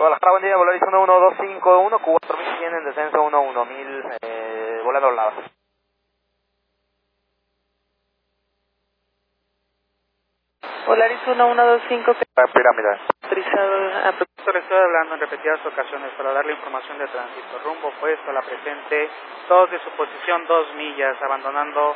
Guadalajara, buen día, Volaris 11251, Cuba 4100 en descenso 11000, volando al lado. Volaris 1125, Pirámide. le estoy hablando en repetidas ocasiones para darle información de tránsito. Rumbo opuesto a la presente, 2 de su posición, 2 millas, abandonando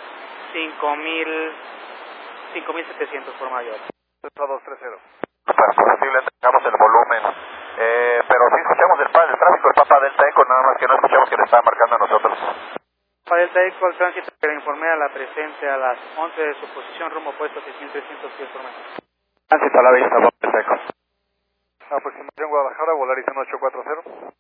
5.700 por mayor. 230. Posible, tengamos el volumen, pero sí escuchamos el tráfico, el Papa Delta Eco, nada más que no escuchamos que le estaba marcando a nosotros. Para el Delta Eco, el tránsito que le informé a la presente a las 11 de su posición, rumbo opuesto 6.300 pies por metro. Tránsito a la vista, Papa Delta Eco. Aproximación Guadalajara, Volaris 1840.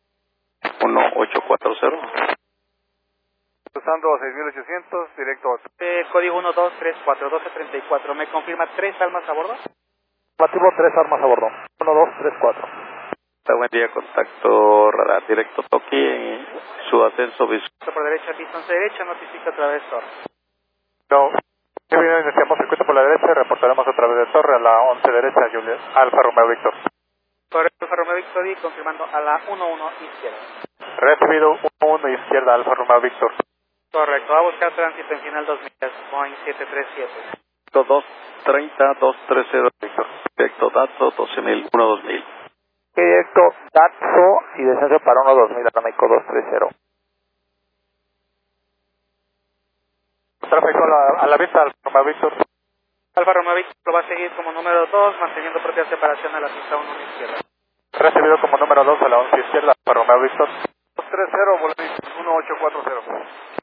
1840. Cruzando 6800, directo a... Código 1234, 1234, ¿me confirma 3 almas a bordo? Afirmativo, 3 armas a bordo. 1234. Buen día, contacto radar directo Toki en su ascenso visual. Por derecha, pistón derecha, notifica a través de torre. No. Bien, iniciamos circuito por la derecha y reportaremos a través de torre a la 11 derecha, Juliet. Alfa Romeo Víctor. Correcto, Alfa Romeo Víctor y confirmando a la 11 izquierda. Recibido 11 izquierda, Alfa Romeo Víctor. Correcto, va a buscar tránsito en final 2 millas, Boeing 737. 230, 230, Víctor. Directo Dato, 12.000, 2000. Directo Datso y descenso para 2000, Atlántico 230. Tráfico a la vista, Alfa Romeo Víctor. Alfa Romeo Víctor lo va a seguir como número 2, manteniendo propia separación a la pista 1 izquierda. Recibido como número 2 a la 11 izquierda, Alfa Romeo Víctor. 230, Volaris 1840.